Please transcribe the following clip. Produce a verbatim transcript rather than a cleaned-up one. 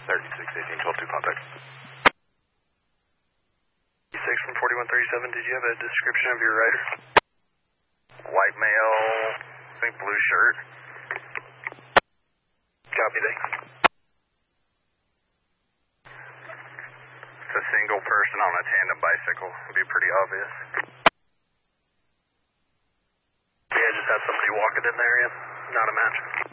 thirty-six eighteen twelve two contact. six from forty-one thirty-seven, did you have a description of your rider? White male, I think blue shirt. Copy that. It's a single person on a tandem bicycle. Would be pretty obvious. Yeah, just had somebody walking in there, yeah. Not a match.